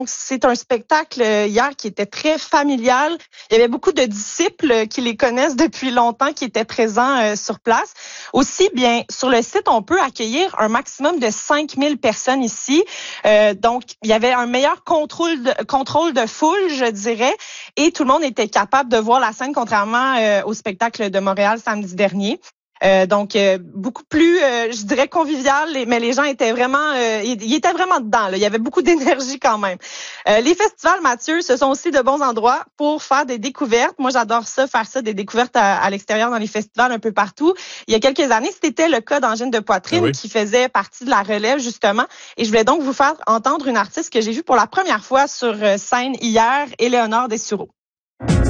C'est un spectacle hier qui était très familial. Il y avait beaucoup de disciples qui les connaissent depuis longtemps qui étaient présents sur place. Aussi, bien, sur le site, on peut accueillir un maximum de 5000 personnes ici. Donc, il y avait un meilleur contrôle de foule, je dirais, et tout le monde était capable de voir la scène, contrairement au spectacle de Montréal samedi dernier. Donc beaucoup plus, je dirais convivial, mais les gens étaient vraiment, ils étaient vraiment dedans. Là. Il y avait beaucoup d'énergie quand même. Les festivals, Mathieu, ce sont aussi de bons endroits pour faire des découvertes. Moi, j'adore ça, faire ça, des découvertes à l'extérieur dans les festivals un peu partout. Il y a quelques années, c'était le cas d'Angine de poitrine qui faisait partie de la relève justement. Et je voulais donc vous faire entendre une artiste que j'ai vue pour la première fois sur scène hier, Éléonore Dessureau.